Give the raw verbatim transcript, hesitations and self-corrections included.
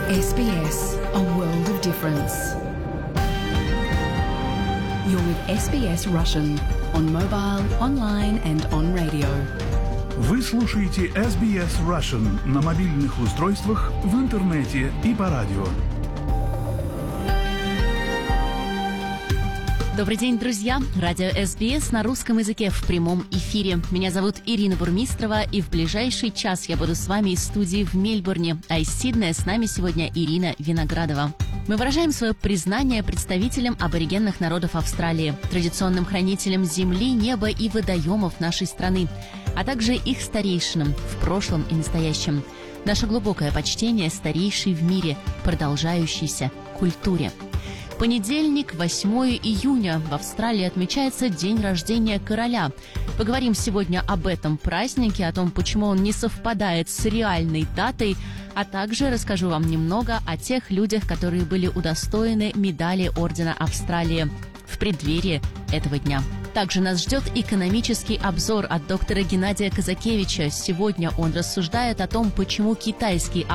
эс би эс, a world of difference. You're with эс би эс Russian on mobile, online and on radio. Вы слушаете эс би эс Russian на мобильных устройствах, в интернете и по радио. Добрый день, друзья! Радио эс би эс на русском языке в прямом эфире. Меня зовут Ирина Бурмистрова, и в ближайший час я буду с вами из студии в Мельбурне, а из Сиднея с нами сегодня Ирина Виноградова. Мы выражаем свое признание представителям аборигенных народов Австралии, традиционным хранителям земли, неба и водоемов нашей страны, а также их старейшинам в прошлом и настоящем. Наше глубокое почтение старейшей в мире, продолжающейся культуре. Понедельник, восьмое июня, в Австралии отмечается день рождения короля. Поговорим сегодня об этом празднике, о том, почему он не совпадает с реальной датой, а также расскажу вам немного о тех людях, которые были удостоены медали Ордена Австралии в преддверии этого дня. Также нас ждет экономический обзор от доктора Геннадия Казакевича. Сегодня он рассуждает о том, почему китайский